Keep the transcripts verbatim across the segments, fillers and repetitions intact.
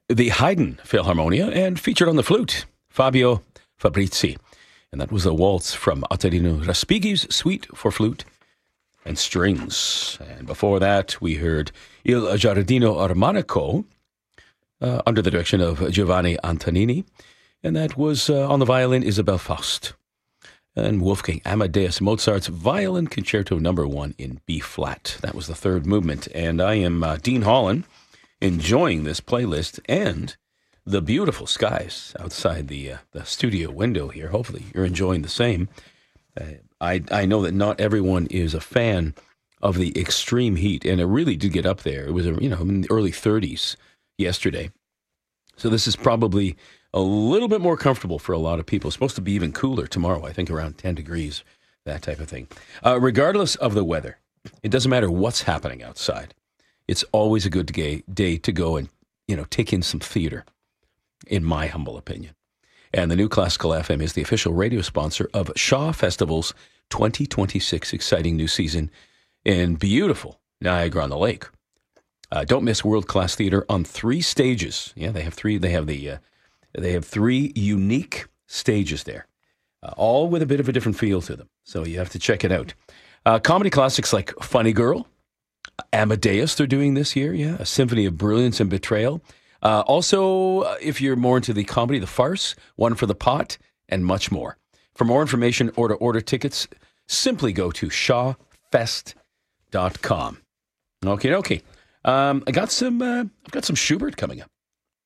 the Haydn Philharmonia, and featured on the flute, Fabio Fabrizi. And that was a waltz from Ottorino Respighi's Suite for Flute and Strings. And before that, we heard Il Giardino Armonico uh, under the direction of Giovanni Antonini. And that was uh, on the violin, Isabel Faust. And Wolfgang Amadeus Mozart's Violin Concerto Number One in B flat. That was the third movement. And I am uh, Dean Holland, enjoying this playlist and the beautiful skies outside the uh, the studio window here. Hopefully, you're enjoying the same. Uh, I I know that not everyone is a fan of the extreme heat, and it really did get up there. It was you know in the early thirties yesterday, so this is probably a little bit more comfortable for a lot of people. It's supposed to be even cooler tomorrow, I think around ten degrees, that type of thing. Uh, regardless of the weather, it doesn't matter what's happening outside. It's always a good day to go and, you know, take in some theater, in my humble opinion. And the New Classical F M is the official radio sponsor of Shaw Festival's twenty twenty-six exciting new season in beautiful Niagara-on-the-Lake. Uh, don't miss world-class theater on three stages. Yeah, they have three. They have the... Uh, They have three unique stages there, uh, all with a bit of a different feel to them. So you have to check it out. Uh, comedy classics like Funny Girl, Amadeus, they're doing this year, yeah, A Symphony of Brilliance and Betrayal. Uh, also, uh, if you're more into the comedy, The Farce, One for the Pot, and much more. For more information or to order tickets, simply go to shaw fest dot com. Okay, okay. Um, I got some. Uh, I've got some Schubert coming up.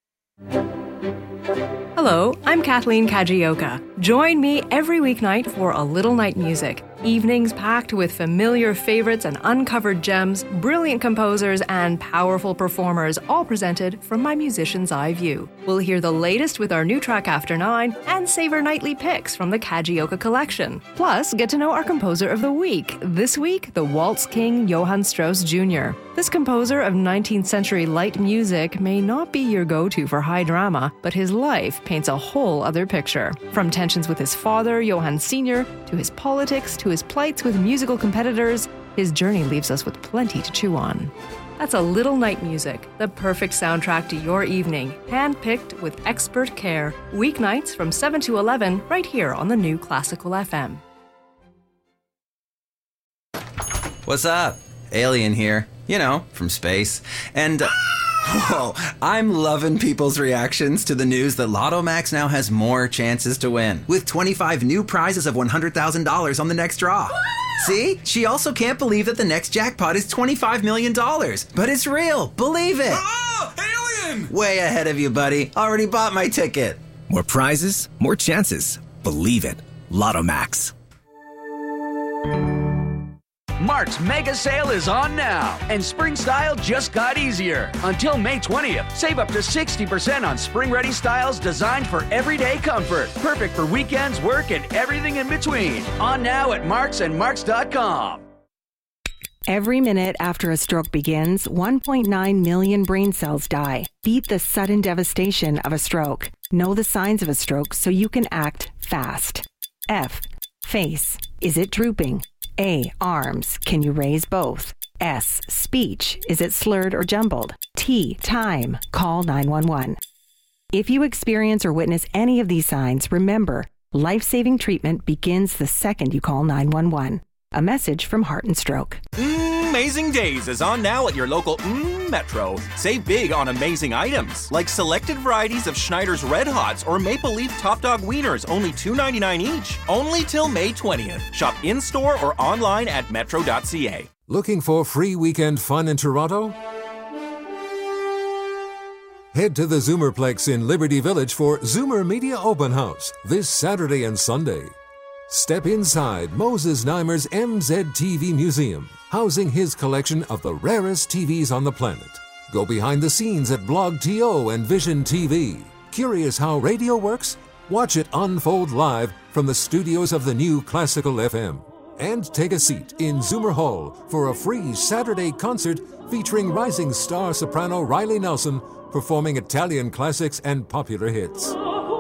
Hello, I'm Kathleen Kajioka. Join me every weeknight for A Little Night Music. Evenings packed with familiar favorites and uncovered gems, brilliant composers, and powerful performers, all presented from my musician's eye view. We'll hear the latest with our new track After Nine and savor nightly picks from the Kajioka collection. Plus, get to know our composer of the week. This week, the Waltz King Johann Strauss Junior This composer of nineteenth century light music may not be your go-to for high drama, but his life paints a whole other picture. From tensions with his father, Johann Senior, to his politics, to his plights with musical competitors, his journey leaves us with plenty to chew on. That's A Little Night Music, the perfect soundtrack to your evening, hand-picked with expert care. Weeknights from seven to eleven, right here on the New Classical F M. What's up? Alien here. You know, from space. And... Uh, Whoa, I'm loving people's reactions to the news that Lotto Max now has more chances to win, with twenty-five new prizes of one hundred thousand dollars on the next draw. See? She also can't believe that the next jackpot is twenty-five million dollars. But it's real. Believe it. Oh, alien! Way ahead of you, buddy. Already bought my ticket. More prizes, more chances. Believe it. Lotto Max. Mark's mega sale is on now, and spring style just got easier. Until May twentieth, save up to sixty percent on spring-ready styles designed for everyday comfort. Perfect for weekends, work, and everything in between. On now at Marks and Marks dot com. Every minute after a stroke begins, one point nine million brain cells die. Beat the sudden devastation of a stroke. Know the signs of a stroke so you can act fast. F. Face. Is it drooping? A. Arms. Can you raise both? S. Speech. Is it slurred or jumbled? T. Time. Call nine one one. If you experience or witness any of these signs, remember, life-saving treatment begins the second you call nine one one. A message from Heart and Stroke. Mm, Amazing Days is on now at your local mm, Metro. Save big on amazing items, like selected varieties of Schneider's Red Hots or Maple Leaf Top Dog Wieners, only two ninety-nine each. Only till May twentieth. Shop in-store or online at metro dot c a. Looking for free weekend fun in Toronto? Head to the Zoomerplex in Liberty Village for Zoomer Media Open House this Saturday and Sunday. Step inside Moses Neimer's M Z T V Museum, housing his collection of the rarest T Vs on the planet. Go behind the scenes at Blog T O and Vision T V. Curious how radio works? Watch it unfold live from the studios of the New Classical F M. And take a seat in Zoomer Hall for a free Saturday concert featuring rising star soprano Riley Nelson performing Italian classics and popular hits.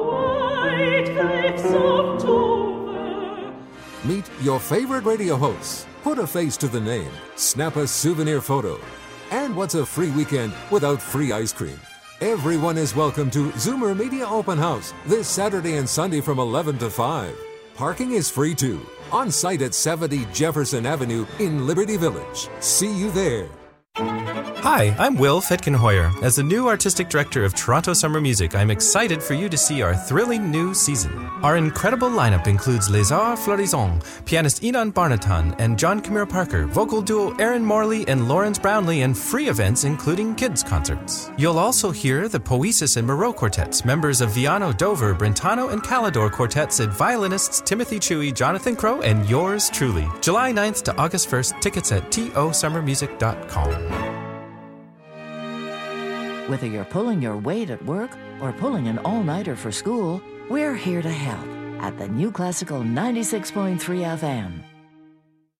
Meet your favorite radio hosts. Put a face to the name. Snap a souvenir photo. And what's a free weekend without free ice cream? Everyone is welcome to Zoomer Media Open House this Saturday and Sunday from eleven to five. Parking is free too, on site at seventy Jefferson Avenue in Liberty Village. See you there. Hi, I'm Will Fitkenhoyer. As the new artistic director of Toronto Summer Music, I'm excited for you to see our thrilling new season. Our incredible lineup includes Les Arts Florissants, pianist Enon Barnatan and John Camille Parker, vocal duo Aaron Morley and Lawrence Brownlee, and free events including kids' concerts. You'll also hear the Poesis and Moreau Quartets, members of Viano, Dover, Brentano, and Calidor Quartets, and violinists Timothy Chewy, Jonathan Crow, and yours truly. July ninth to August first, tickets at t o summer music dot com. Whether you're pulling your weight at work or pulling an all-nighter for school, we're here to help at the New Classical ninety-six point three F M.